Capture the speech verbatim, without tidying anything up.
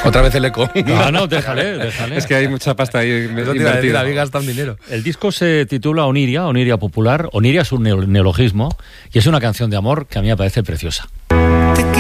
Otra vez el eco. No, no, déjale, déjale. Es que hay mucha pasta ahí No invertida. David gasta un dinero. El disco se titula Oniria, Oniria Popular. Oniria es un neologismo y es una canción de amor que a mí me parece preciosa.